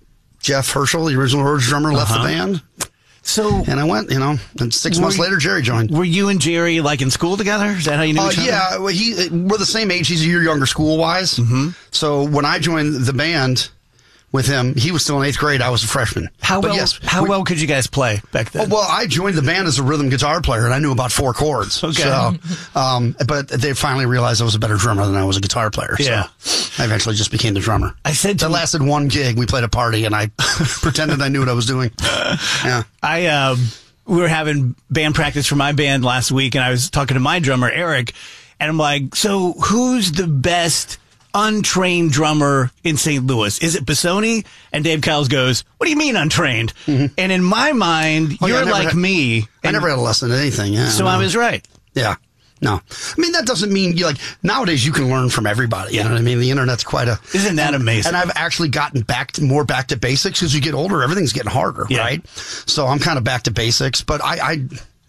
Speaker 20: Jeff Herschel, the original Urge drummer, left
Speaker 18: uh-huh.
Speaker 20: the band.
Speaker 18: So,
Speaker 20: and I went, you know, and six months
Speaker 18: you,
Speaker 20: later, Jerry joined.
Speaker 18: Were you and Jerry like in school together? Is that how you knew
Speaker 20: uh,
Speaker 18: each other?
Speaker 20: Yeah, well, he, we're the same age. He's a year younger school wise.
Speaker 18: Mm-hmm.
Speaker 20: So when I joined the band with him, he was still in eighth grade. I was a freshman.
Speaker 18: How
Speaker 20: but
Speaker 18: well?
Speaker 20: Yes,
Speaker 18: how
Speaker 20: we,
Speaker 18: well could you guys play back then?
Speaker 20: Oh, well, I joined the band as a rhythm guitar player, and I knew about four chords.
Speaker 18: Okay.
Speaker 20: So, um, but they finally realized I was a better drummer than I was a guitar player.
Speaker 18: Yeah.
Speaker 20: So I eventually just became the drummer.
Speaker 18: I said to
Speaker 20: that lasted one gig. We played a party, and I pretended I knew what I was doing. Yeah.
Speaker 18: I um, we were having band practice for my band last week, and I was talking to my drummer Eric, and I'm like, "So who's the best untrained drummer in Saint Louis? Is it Busoni? And Dave Cowles goes, what do you mean untrained? Mm-hmm. And in my mind,
Speaker 20: oh,
Speaker 18: you're
Speaker 20: yeah,
Speaker 18: like
Speaker 20: had,
Speaker 18: me.
Speaker 20: I never had a lesson in anything. Yeah,
Speaker 18: so
Speaker 20: no.
Speaker 18: I was right.
Speaker 20: Yeah. No. I mean, that doesn't mean you like nowadays you can learn from everybody. You know what I mean? The internet's quite a.
Speaker 18: Isn't that
Speaker 20: and,
Speaker 18: amazing?
Speaker 20: And I've actually gotten back to more back to basics as you get older. Everything's getting harder, yeah. right? So I'm kind of back to basics. But I, I,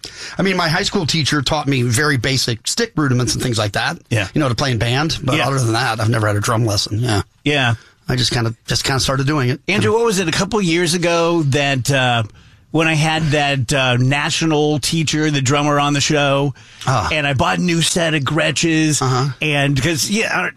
Speaker 20: I mean, my high school teacher taught me very basic stick rudiments and things like that.
Speaker 18: Yeah.
Speaker 20: You know, to play in band. But yeah. other than that, I've never had a drum lesson. Yeah.
Speaker 18: Yeah.
Speaker 20: I just kind of just kind of started doing it.
Speaker 18: Andrew, what was it? A couple years ago that. Uh, When I had that uh, national teacher, the drummer on the show, uh, and I bought a new set of Gretches,
Speaker 20: uh-huh.
Speaker 18: and because yeah,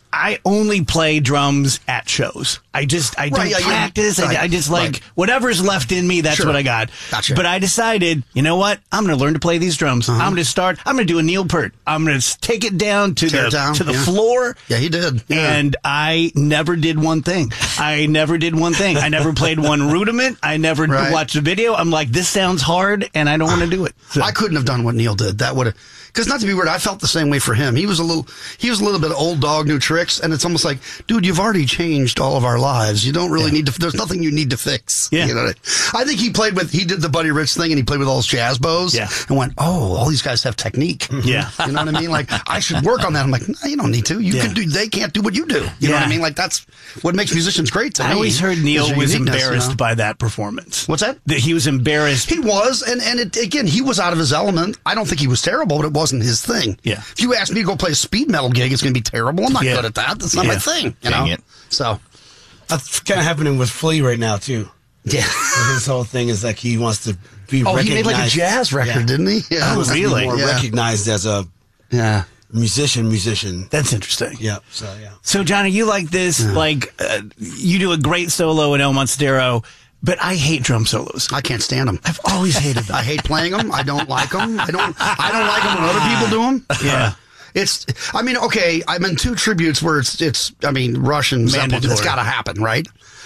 Speaker 18: I only play drums at shows. I just I don't
Speaker 20: right, yeah,
Speaker 18: practice.
Speaker 20: Yeah, right,
Speaker 18: I, I just like
Speaker 20: right.
Speaker 18: whatever's left in me. That's
Speaker 20: sure.
Speaker 18: what I got.
Speaker 20: Gotcha.
Speaker 18: But I decided, you know what? I'm going to learn to play these drums. Uh-huh. I'm going to start. I'm going to do a Neil Peart. I'm going to take it down to
Speaker 20: Tear
Speaker 18: the
Speaker 20: down.
Speaker 18: to the
Speaker 20: yeah.
Speaker 18: floor.
Speaker 20: Yeah, he did. Yeah.
Speaker 18: And I never did one thing. I never did one thing. I never played one rudiment. I never
Speaker 20: right.
Speaker 18: watched a video. I'm like, this sounds hard, and I don't want to do it. So.
Speaker 20: I couldn't have done what Neil did. That would have. Because not to be weird, I felt the same way for him. He was a little, he was a little bit old dog, new tricks, and it's almost like, dude, you've already changed all of our lives. You don't really yeah. need to. There's nothing you need to fix.
Speaker 18: Yeah.
Speaker 20: You know what I, I think he played with. He did the Buddy Rich thing, and he played with all his jazz bows.
Speaker 18: Yeah.
Speaker 20: And went, oh, all these guys have technique.
Speaker 18: Yeah.
Speaker 20: You know what I mean? Like I should work on that. I'm like, no, you don't need to. You
Speaker 18: yeah.
Speaker 20: can do. They can't do what you do. You yeah. know what I mean? Like that's what makes musicians great. To
Speaker 18: I
Speaker 20: me,
Speaker 18: always heard Neil was embarrassed
Speaker 20: you know?
Speaker 18: by that performance.
Speaker 20: What's that?
Speaker 18: That he was embarrassed.
Speaker 20: He was, and and it, again, he was out of his element. I don't think he was terrible, but it wasn't his thing.
Speaker 18: Yeah.
Speaker 20: If you ask me to go play a speed metal gig, it's going to be terrible. I'm not
Speaker 18: yeah.
Speaker 20: good at that. That's not
Speaker 18: yeah.
Speaker 20: my thing. You
Speaker 19: Dang
Speaker 20: know?
Speaker 19: it.
Speaker 20: So
Speaker 19: that's kind of happening with Flea right now too.
Speaker 20: Yeah.
Speaker 19: His whole thing is like he wants to be
Speaker 20: oh,
Speaker 19: recognized.
Speaker 20: he made like a jazz record,
Speaker 19: yeah.
Speaker 20: didn't he?
Speaker 19: Yeah.
Speaker 18: Oh, really?
Speaker 19: More
Speaker 20: yeah.
Speaker 19: recognized as a
Speaker 20: yeah
Speaker 19: musician. Musician.
Speaker 18: That's interesting.
Speaker 19: Yeah. So yeah.
Speaker 18: So Johnny, you like this? Yeah. Like uh, you do a great solo in El Monstero. But I hate drum solos.
Speaker 20: I can't stand them.
Speaker 18: I've always hated them.
Speaker 20: I hate playing them. I don't like them. I don't. I don't like them when other people do them.
Speaker 18: Yeah.
Speaker 20: It's. I mean, okay. I'm in two tributes where it's. It's. I mean, Rush and Zeppelin. It's got to happen, right?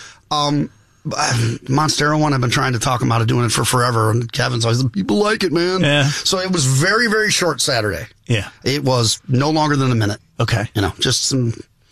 Speaker 20: Um, Monstero one. I've been trying to talk him out of doing it for forever, and Kevin's always people like it, man.
Speaker 18: Yeah.
Speaker 20: So it was very, very short Saturday.
Speaker 18: Yeah.
Speaker 20: It was no longer than a minute.
Speaker 18: Okay.
Speaker 20: You know, just some.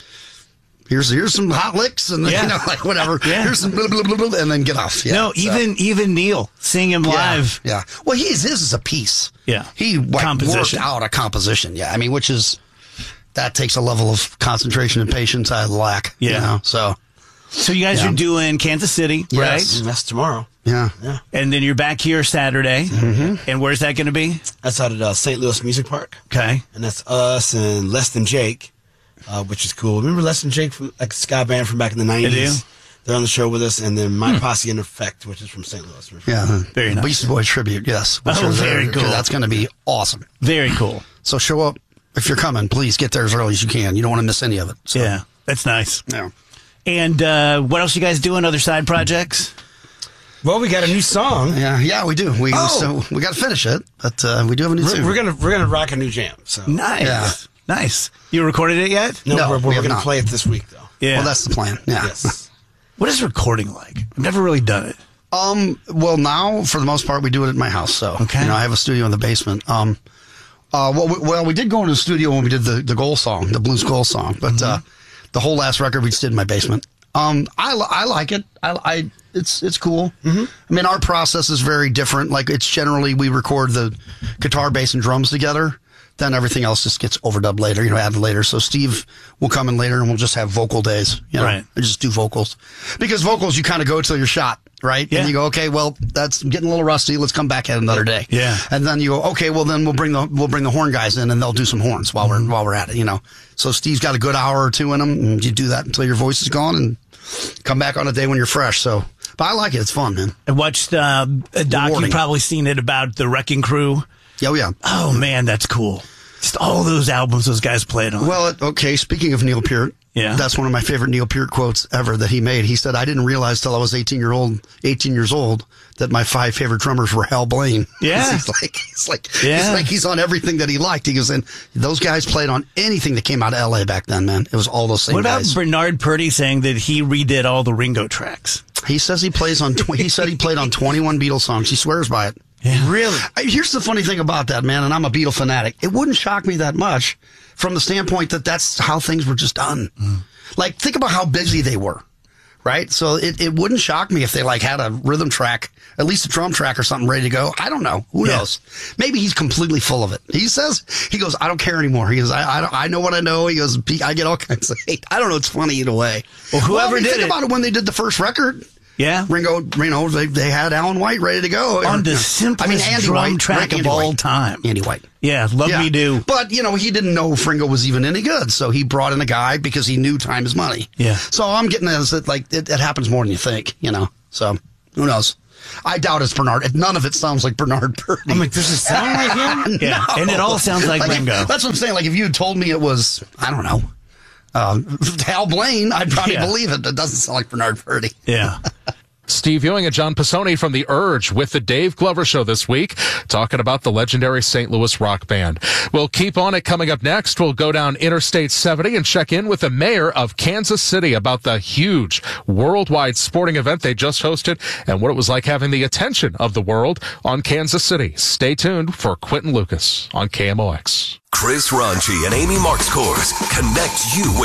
Speaker 20: Here's here's some hot licks and then,
Speaker 18: yeah.
Speaker 20: you know, like whatever.
Speaker 18: Yeah.
Speaker 20: Here's some blah, blah, blah, blah, and then get off. Yeah,
Speaker 18: no,
Speaker 20: so.
Speaker 18: even even Neil seeing him live.
Speaker 20: Yeah, yeah. Well, he is his is a piece.
Speaker 18: Yeah,
Speaker 20: he like,
Speaker 18: composition.
Speaker 20: worked out a composition. Yeah, I mean, which is that takes a level of concentration and patience I lack.
Speaker 18: Yeah.
Speaker 20: You know? So,
Speaker 18: so you guys
Speaker 20: yeah.
Speaker 18: are doing Kansas City,
Speaker 20: yes.
Speaker 18: right?
Speaker 19: That's tomorrow.
Speaker 20: Yeah,
Speaker 19: yeah.
Speaker 18: And then you're back here Saturday.
Speaker 20: Mm-hmm.
Speaker 18: And where's that going to be?
Speaker 19: That's out at uh, Saint Louis Music Park.
Speaker 18: Okay,
Speaker 19: and that's us and Less Than Jake. Uh, which is cool. Remember Less Than Jake, from like a ska band from back in the nineties? They're on the show with us, and then My hmm. Posse in Effect, which is from Saint Louis.
Speaker 20: Yeah,
Speaker 18: very nice.
Speaker 20: Beastie Boys tribute, yes.
Speaker 18: Oh, very cool.
Speaker 20: That's going to be awesome.
Speaker 18: Very cool.
Speaker 20: So show up if you're coming. Please get there as early as you can. You don't want to miss any of it. So.
Speaker 18: Yeah, that's nice.
Speaker 20: Yeah.
Speaker 18: And uh, what else you guys doing? Other side projects?
Speaker 19: Well, we got a new song.
Speaker 20: Yeah, yeah, we do. We
Speaker 19: oh.
Speaker 20: so we got to finish it, but uh, we do have a new.
Speaker 19: We're,
Speaker 20: tune.
Speaker 19: we're gonna we're gonna rock a new jam. So
Speaker 18: nice.
Speaker 20: Yeah.
Speaker 18: Nice. You recorded it yet?
Speaker 19: No,
Speaker 20: no
Speaker 19: we're,
Speaker 20: we
Speaker 19: we're
Speaker 20: have
Speaker 19: going to
Speaker 20: not.
Speaker 19: play it this week, though.
Speaker 18: Yeah.
Speaker 20: Well, that's the plan. Yeah.
Speaker 19: Yes.
Speaker 18: What is recording like? I've never really done it.
Speaker 20: Um. Well, now for the most part, we do it at my house. So,
Speaker 18: okay.
Speaker 20: You know, I have a studio in the basement. Um. Uh. Well, we, well, we did go into the studio when we did the the Goal song, the Blues Goal song, but mm-hmm. uh, the whole last record we just did in my basement. Um. I I like it. I I. It's it's cool.
Speaker 19: Mm-hmm.
Speaker 20: I mean, our process is very different. Like it's generally we record the guitar, bass, and drums together. Then everything else just gets overdubbed later, you know, added later. So Steve will come in later and we'll just have vocal days, you know,
Speaker 18: right.
Speaker 20: and just do vocals. Because vocals, you kind of go till you're shot, right?
Speaker 18: Yeah.
Speaker 20: And you go, okay, well, that's getting a little rusty. Let's come back at it another day.
Speaker 18: Yeah.
Speaker 20: And then you go, okay, well, then we'll bring the we'll bring the horn guys in and they'll do some horns while we're while we're at it, you know. So Steve's got a good hour or two in him, and you do that until your voice is gone, and come back on a day when you're fresh. So, but I like it. It's fun, man.
Speaker 18: I watched uh, a doc.
Speaker 20: Rewarding.
Speaker 18: You've probably seen it about the Wrecking Crew.
Speaker 20: Oh yeah.
Speaker 18: Oh man, that's cool. Just all those albums those guys played on.
Speaker 20: Well, okay, speaking of Neil Peart,
Speaker 18: yeah.
Speaker 20: that's one of my favorite Neil Peart quotes ever that he made. He said, I didn't realize till I was eighteen year old, eighteen years old, that my five favorite drummers were Hal Blaine.
Speaker 18: Yeah.
Speaker 20: he's like, he's like,
Speaker 18: yeah.
Speaker 20: he's like, he's on everything that he liked. He goes, and those guys played on anything that came out of L A back then, man. It was all those same
Speaker 18: guys. What about
Speaker 20: guys.
Speaker 18: Bernard Purdy saying that he redid all the Ringo tracks?
Speaker 20: He says he plays on, tw- he said he played on twenty-one Beatles songs. He swears by it.
Speaker 18: Yeah.
Speaker 20: Really? Here's the funny thing about that, man, and I'm a Beatle fanatic. It wouldn't shock me that much from the standpoint that that's how things were just done. Mm. Like, think about how busy they were, right? So it, it wouldn't shock me if they, like, had a rhythm track, at least a drum track or something ready to go. I don't know. Who yeah. knows? Maybe he's completely full of it. He says, he goes, I don't care anymore. He goes, I I, I know what I know. He goes, I get all kinds of hate. I don't know. It's funny either way.
Speaker 18: Well, whoever
Speaker 20: well, I mean,
Speaker 18: did
Speaker 20: think
Speaker 18: it.
Speaker 20: about it when they did the first record.
Speaker 18: Yeah.
Speaker 20: Ringo, you know, they, they had Alan White ready to go.
Speaker 18: On
Speaker 20: or,
Speaker 18: the simplest I mean, Andy drum
Speaker 20: White,
Speaker 18: track
Speaker 20: right?
Speaker 18: of all time.
Speaker 20: Andy White.
Speaker 18: Yeah, Love
Speaker 20: yeah.
Speaker 18: Me Do.
Speaker 20: But, you know, he didn't know if Ringo was even any good, so he brought in a guy because he knew time is money.
Speaker 18: Yeah.
Speaker 20: So I'm getting as that, like, it, it happens more than you think, you know. So, who knows? I doubt it's Bernard. None of it sounds like Bernard Purdie.
Speaker 18: I'm like, does it sound like him? Yeah,
Speaker 20: no.
Speaker 18: And it all sounds like, like Ringo.
Speaker 20: If, that's what I'm saying. Like, if you had told me it was, I don't know, uh, Hal Blaine, I'd probably yeah. believe it. It doesn't sound like Bernard Purdie.
Speaker 18: Yeah.
Speaker 5: Steve Ewing and John Pisoni from The Urge with the Dave Glover Show this week, talking about the legendary Saint Louis rock band. We'll keep on it. Coming up next, we'll go down Interstate seventy and check in with the mayor of Kansas City about the huge worldwide sporting event they just hosted and what it was like having the attention of the world on Kansas City. Stay tuned for Quentin Lucas on K M O X.
Speaker 17: Chris Ranchi and Amy Marks Kors connect you with